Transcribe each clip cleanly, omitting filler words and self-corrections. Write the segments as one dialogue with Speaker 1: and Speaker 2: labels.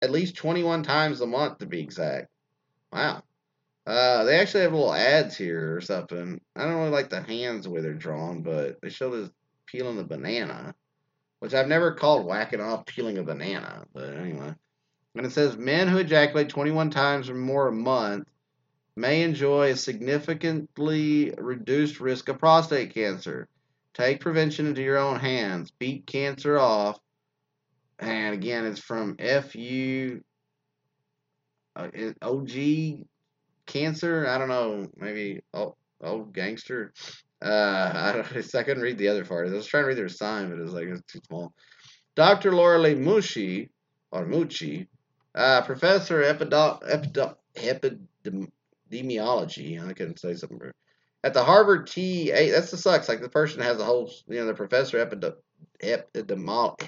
Speaker 1: at least 21 times a month to be exact. Wow. They actually have little ads here or something. I don't really like the hands the way they're drawn, but they show this peeling a banana, which I've never called whacking off peeling a banana. But anyway. And it says men who ejaculate 21 times or more a month may enjoy a significantly reduced risk of prostate cancer. Take prevention into your own hands. Beat cancer off. And again, it's from FU OG Cancer. I don't know. Maybe gangster. I don't. I couldn't read the other part. I was trying to read their sign, but it was like it's too small. Dr. Laura Lee Mucci, professor epidemiology. I couldn't say something. At the Harvard T8, that's the sucks. Like the person has a whole, the professor epidemiology.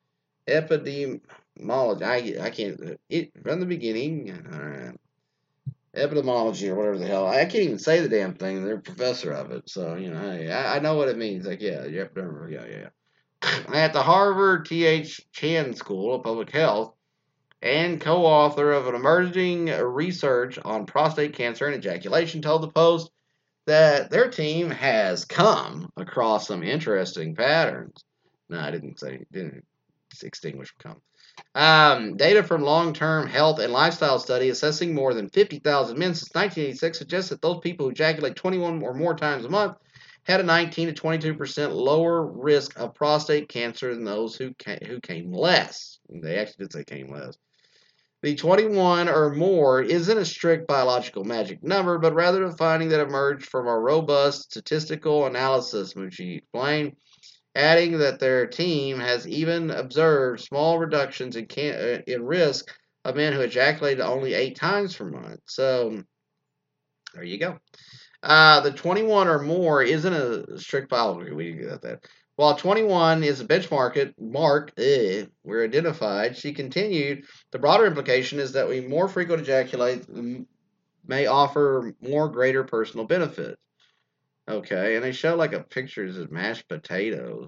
Speaker 1: I can't. From the beginning. Epidemiology or whatever the hell. I can't even say the damn thing. They're a professor of it, so I know what it means. Like, yeah, yeah. At the Harvard T.H. Chan School of Public Health and co-author of an emerging research on prostate cancer and ejaculation, told the Post that their team has come across some interesting patterns. No, I didn't extinguish come. Data from long-term health and lifestyle study assessing more than 50,000 men since 1986 suggests that those people who ejaculate 21 or more times a month had a 19 to 22% lower risk of prostate cancer than those who came less. They actually did say came less. The 21 or more isn't a strict biological magic number, but rather a finding that emerged from a robust statistical analysis, Mucci explained, adding that their team has even observed small reductions in risk of men who ejaculated only 8 times per month. So, there you go. The 21 or more isn't a strict biology. We got that. While 21 is a benchmark we're identified, she continued, the broader implication is that we more frequent ejaculate may offer more greater personal benefits. Okay, and they show like a pictures of mashed potatoes.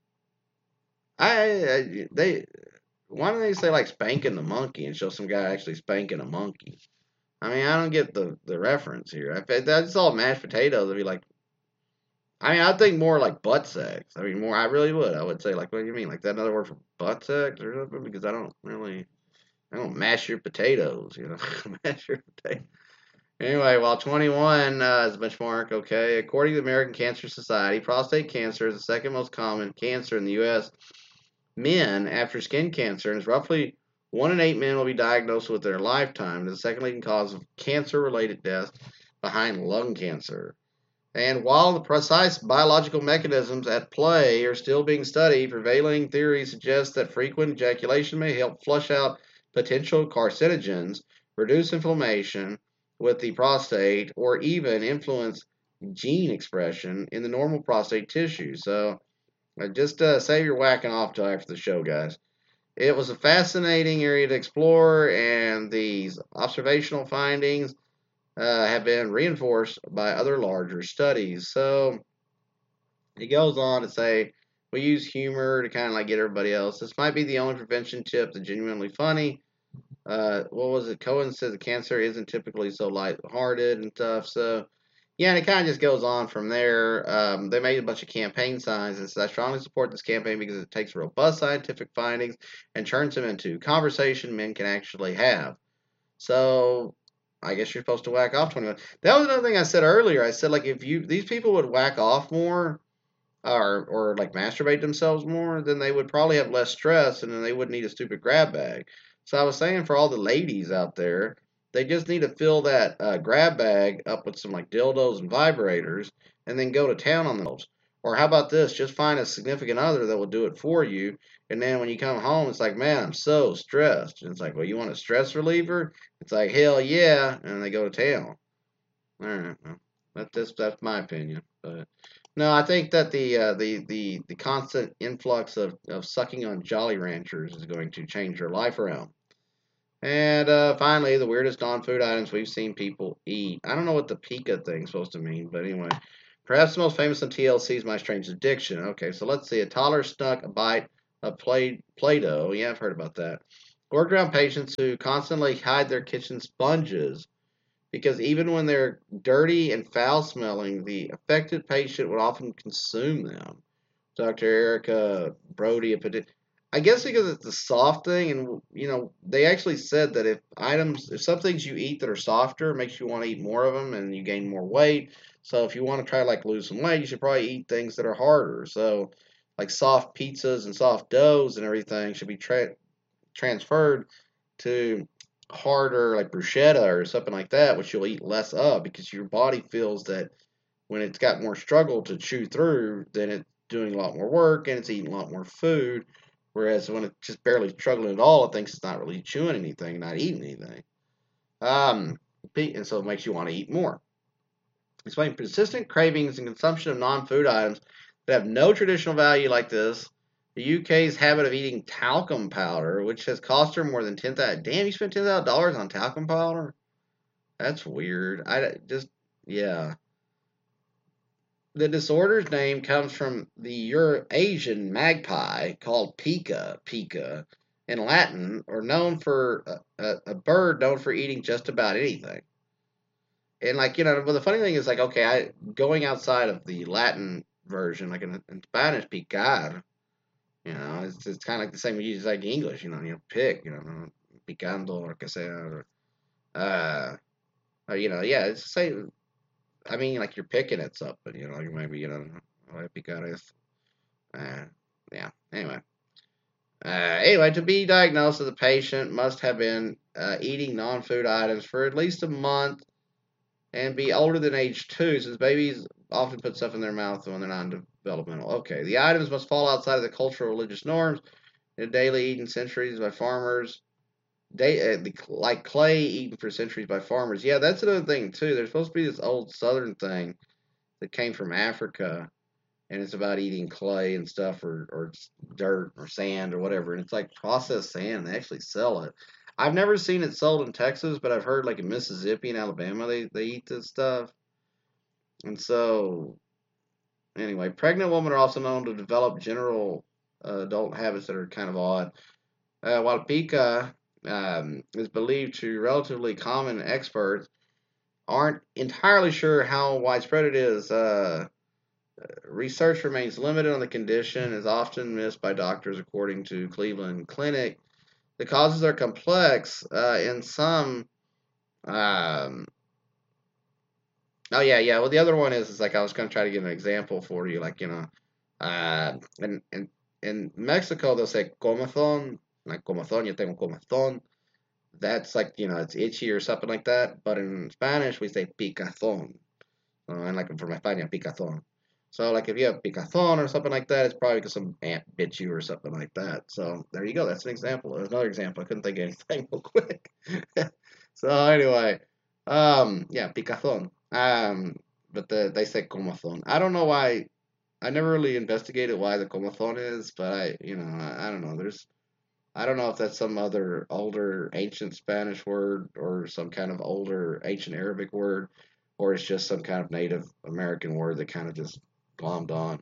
Speaker 1: They why don't they say like spanking the monkey and show some guy actually spanking a monkey? I mean, I don't get the reference here. If that's all mashed potatoes, I'd be like, I mean, I think more like butt sex. I mean, more. I really would. I would say like, what do you mean? Like that another word for butt sex or something? Because I don't mash your potatoes. Mash your potatoes. Anyway, while 21 is a benchmark, okay. According to the American Cancer Society, prostate cancer is the second most common cancer in the U.S. men after skin cancer, and it's roughly 1 in 8 men will be diagnosed with their lifetime. It is the second leading cause of cancer-related death behind lung cancer. And while the precise biological mechanisms at play are still being studied, prevailing theories suggest that frequent ejaculation may help flush out potential carcinogens, reduce inflammation with the prostate, or even influence gene expression in the normal prostate tissue. So just save your whacking off till after the show, guys. It was a fascinating area to explore, and these observational findings have been reinforced by other larger studies. So it goes on to say we use humor to kind of like get everybody else. This might be the only prevention tip that's genuinely funny. What was it? Cohen said the cancer isn't typically so lighthearted and stuff. So yeah, and it kind of just goes on from there. They made a bunch of campaign signs and said, I strongly support this campaign because it takes robust scientific findings and turns them into conversation men can actually have. So I guess you're supposed to whack off 21. That was another thing I said earlier. I said like if these people would whack off more or like masturbate themselves more, then they would probably have less stress and then they wouldn't need a stupid grab bag. So I was saying for all the ladies out there, they just need to fill that grab bag up with some like dildos and vibrators and then go to town on themselves. Or how about this? Just find a significant other that will do it for you. And then when you come home, it's like, man, I'm so stressed. And it's like, well, you want a stress reliever? It's like, hell yeah. And they go to town. All right. Well, that's my opinion. But no, I think that the constant influx of sucking on Jolly Ranchers is going to change your life around. And finally, the weirdest non-food items we've seen people eat. I don't know what the pica thing's supposed to mean, but anyway. Perhaps the most famous on TLC is My Strange Addiction. Okay, so let's see. A toddler snuck a bite of Play-Doh. Yeah, I've heard about that. Worked around patients who constantly hide their kitchen sponges because even when they're dirty and foul smelling, the affected patient would often consume them. Dr. Erica Brody, I guess because it's a soft thing, and they actually said that if some things you eat that are softer, it makes you want to eat more of them, and you gain more weight. So if you want to try to like lose some weight, you should probably eat things that are harder. So like soft pizzas and soft doughs and everything should be transferred to harder like bruschetta or something like that, which you'll eat less of because your body feels that when it's got more struggle to chew through, then it's doing a lot more work and it's eating a lot more food. Whereas when it's just barely struggling at all, it thinks it's not really chewing anything, not eating anything. Um, and so it makes you want to eat more. Explain persistent cravings and consumption of non-food items that have no traditional value like this. The UK's habit of eating talcum powder, which has cost her more than 10,000. Damn, you spent $10,000 on talcum powder? That's weird. Yeah. The disorder's name comes from the Eurasian magpie called pica in Latin, or known for a bird known for eating just about anything. And like but the funny thing is like okay, I going outside of the Latin version, like in Spanish, picar, it's kind of like the same as like English, pick, picando or que sea, uh, yeah, it's the same. I mean, like you're picking at something, you maybe picar is, uh, yeah. Anyway, to be diagnosed, the patient must have been eating non-food items for at least a month and be older than age 2, since babies often put stuff in their mouth when they're not developmental. Okay, the items must fall outside of the cultural religious norms. Daily eaten centuries by farmers, like clay eaten for centuries by farmers. Yeah, that's another thing too. There's supposed to be this old Southern thing that came from Africa, and it's about eating clay and stuff, or dirt or sand or whatever. And it's like processed sand. They actually sell it. I've never seen it sold in Texas, but I've heard like in Mississippi and Alabama they eat this stuff. And so anyway, pregnant women are also known to develop general adult habits that are kind of odd. While pica is believed to be relatively common, experts aren't entirely sure how widespread it is. Research remains limited on the condition and is often missed by doctors, according to Cleveland Clinic. The causes are complex. In some, um, oh yeah, yeah. Well, the other one is like I was going to try to give an example for you, like in Mexico they'll say comezón, like comezón, yo tengo comezón. That's like it's itchy or something like that. But in Spanish we say picazón, and like from España, picazón. So like if you have picazón or something like that, it's probably because some ant bit you or something like that. So there you go. That's an example. There's another example. I couldn't think of anything real quick. So anyway, yeah, picazón. But they say comezón. I don't know why. I never really investigated why the comezón is, but I don't know. I don't know if that's some other older ancient Spanish word or some kind of older ancient Arabic word, or it's just some kind of Native American word that kind of just glommed on.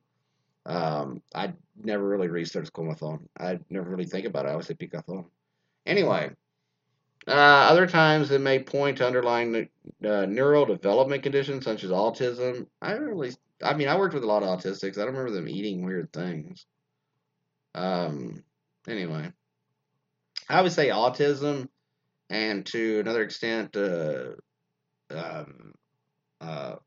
Speaker 1: I never really researched comezón. I never really think about it. I always say picazón. Anyway, other times it may point to underlying neural development conditions such as autism. I mean, I worked with a lot of autistics. I don't remember them eating weird things. Um, anyway, I would say autism and to another extent, um, uh,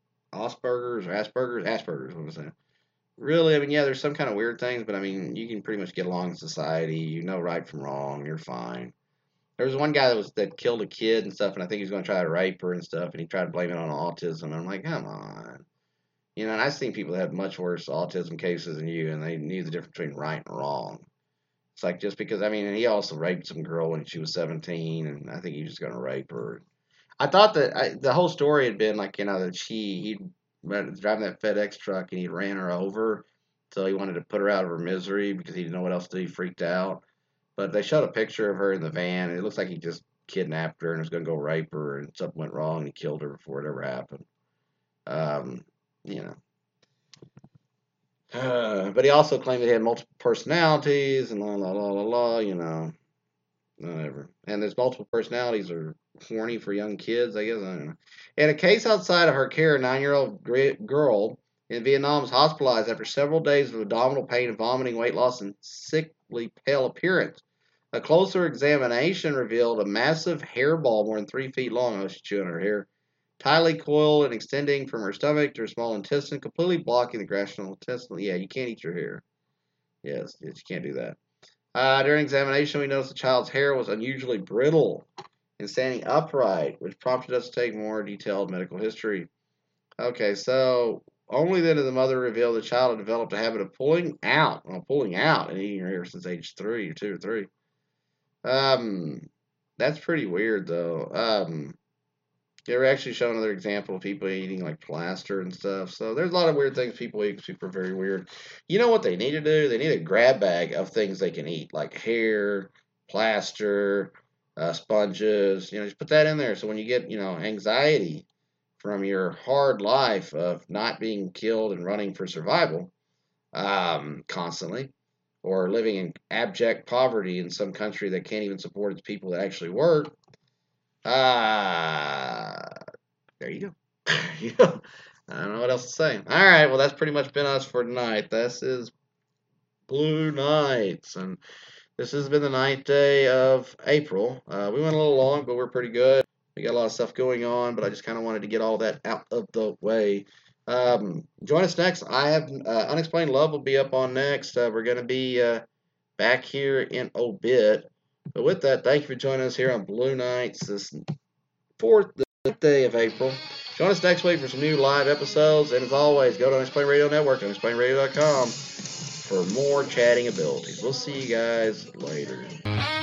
Speaker 1: Asperger's, what was that? Really, I mean, yeah, there's some kind of weird things, but I mean, you can pretty much get along in society. You know right from wrong. You're fine. There was one guy that killed a kid and stuff, and I think he was going to try to rape her and stuff, and he tried to blame it on autism. And I'm like, come on, and I've seen people that have much worse autism cases than you, and they knew the difference between right and wrong. It's like just because I mean, and he also raped some girl when she was 17, and I think he was going to rape her. I thought that the whole story had been like that he'd driving that FedEx truck and he ran her over, so he wanted to put her out of her misery because he didn't know what else to do. He freaked out. But they showed a picture of her in the van, and it looks like he just kidnapped her and was going to go rape her, and something went wrong and he killed her before it ever happened. Um, you know. But he also claimed that he had multiple personalities and la la la la la. whatever. And there's multiple personalities are horny for young kids, I guess. I don't know. In a case outside of her care, a 9-year-old girl in Vietnam was hospitalized after several days of abdominal pain and vomiting, weight loss, and sickly pale appearance. A closer examination revealed a massive hairball more than 3 feet long. Oh, she's chewing her hair. Tightly coiled and extending from her stomach to her small intestine, completely blocking the gastrointestinal. Yeah, you can't eat your hair. Yes, you can't do that. During examination, we noticed the child's hair was unusually brittle and standing upright, which prompted us to take more detailed medical history. Okay, so only then did the mother reveal the child had developed a habit of pulling out and eating her hair since age 2 or 3. That's pretty weird though. They were actually showing another example of people eating like plaster and stuff. So there's a lot of weird things people eat. Super very weird. You know what they need to do? They need a grab bag of things they can eat, like hair, plaster, sponges. Just put that in there. So when you get anxiety from your hard life of not being killed and running for survival constantly, or living in abject poverty in some country that can't even support its people that actually work. There you go. Yeah. I don't know what else to say. All right, well, that's pretty much been us for tonight. This is Blue Nights, and this has been the 9th day of April. We went a little long, but we're pretty good. We got a lot of stuff going on, but I just kind of wanted to get all that out of the way. Join us next. I have Unexplained Love will be up on next. We're going to be back here in a bit. But with that, thank you for joining us here on Blue Nights, this 4th day of April. Join us next week for some new live episodes. And as always, go to Unexplained Radio Network, unexplainedradio.com for more chatting abilities. We'll see you guys later.